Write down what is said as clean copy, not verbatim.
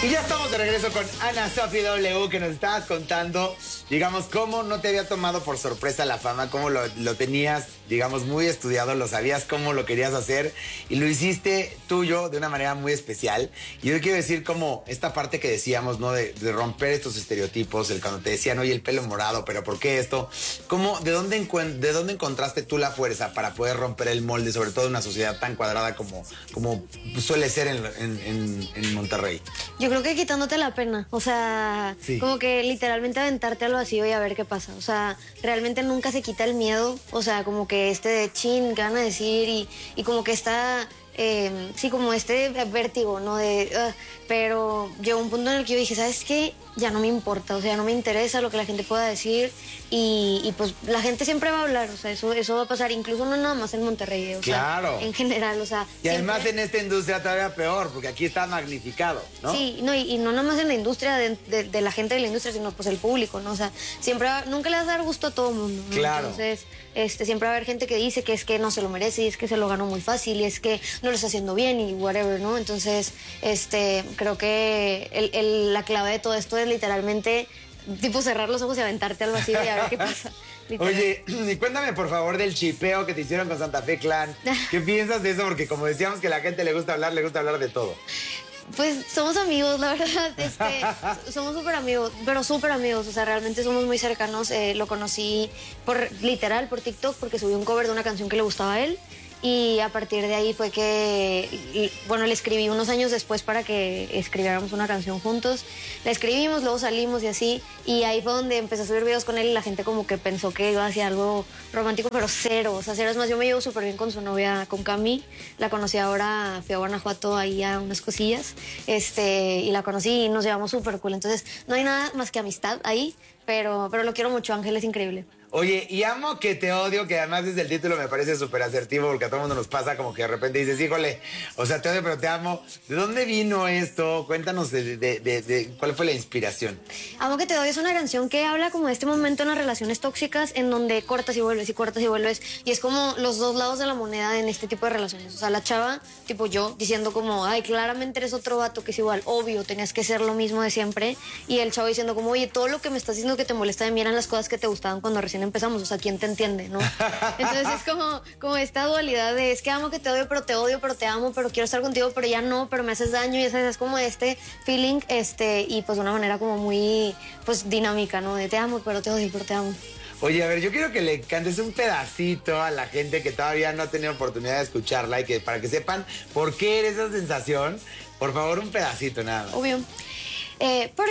Y ya estamos de regreso con Ana Sofi W, que nos estabas contando, digamos, cómo no te había tomado por sorpresa la fama, cómo lo tenías, digamos, muy estudiado, lo sabías cómo lo querías hacer y lo hiciste tuyo de una manera muy especial. Y yo quiero decir como esta parte que decíamos, ¿no? De romper estos estereotipos, el cuando te decían, oye, el pelo morado, pero ¿por qué esto? ¿Cómo, de dónde encontraste tú la fuerza para poder romper el molde, sobre todo en una sociedad tan cuadrada como suele ser en Monterrey? Yo creo que quitándote la pena, o sea, Sí. como que literalmente aventarte al vacío y a ver qué pasa. O sea, realmente nunca se quita el miedo, o sea, como que de chin, ¿qué van a decir? Y como que está, sí, como vértigo, ¿no? Pero llegó un punto en el que yo dije, ¿sabes qué? Ya no me importa, o sea, no me interesa lo que la gente pueda decir y pues la gente siempre va a hablar, o sea, eso va a pasar, incluso no nada más en Monterrey, o Claro. sea, en general, o sea. Y además siempre... en esta industria todavía peor, porque aquí está magnificado, ¿no? Sí, no, y no nada más en la industria, de la gente de la industria, sino pues el público, ¿no? O sea, nunca le vas a dar gusto a todo el mundo, ¿no? Claro. Entonces, siempre va a haber gente que dice que es que no se lo merece y es que se lo ganó muy fácil y es que no lo está haciendo bien y whatever, ¿no? Entonces, creo que la clave de todo esto es literalmente, tipo, cerrar los ojos y aventarte al vacío y a ver qué pasa. Literal. Oye, y cuéntame por favor del chipeo que te hicieron con Santa Fe Clan. ¿Qué piensas de eso? Porque como decíamos que a la gente le gusta hablar de todo. Pues somos amigos, la verdad, somos súper amigos, pero súper amigos, o sea, realmente somos muy cercanos. Lo conocí por TikTok, porque subió un cover de una canción que le gustaba a él. Y a partir de ahí fue que, bueno, le escribí unos años después para que escribiéramos una canción juntos. La escribimos, luego salimos y así. Y ahí fue donde empecé a subir videos con él y la gente como que pensó que iba hacia algo romántico, pero cero. O sea, cero. Es más, yo me llevo súper bien con su novia, con Cami. La conocí ahora, fui a Guanajuato ahí a unas cosillas. Y la conocí y nos llevamos súper cool. Entonces, no hay nada más que amistad ahí, pero lo quiero mucho. Ángel es increíble. Oye, y amo que te odio, que además desde el título me parece súper asertivo, porque a todo el mundo nos pasa como que de repente dices, híjole, o sea, te odio pero te amo. ¿De dónde vino esto? Cuéntanos de cuál fue la inspiración. Amo que te odio es una canción que habla como de este momento en las relaciones tóxicas en donde cortas y vuelves y cortas y vuelves y es como los dos lados de la moneda en este tipo de relaciones. O sea, la chava, tipo yo, diciendo como, ay, claramente eres otro vato que es igual, obvio, tenías que ser lo mismo de siempre. Y el chavo diciendo como, oye, todo lo que me estás diciendo que te molesta de mí eran las cosas que te gustaban cuando recién empezamos, o sea, ¿quién te entiende, no? Entonces es como esta dualidad de, es que amo que te odio, pero te amo, pero quiero estar contigo, pero ya no, pero me haces daño, y es como este feeling, y pues de una manera como muy, pues dinámica, ¿no? De te amo, pero te odio, pero te amo. Oye, a ver, yo quiero que le cantes un pedacito a la gente que todavía no ha tenido oportunidad de escucharla y que para que sepan por qué eres esa sensación, por favor, un pedacito nada más. Obvio.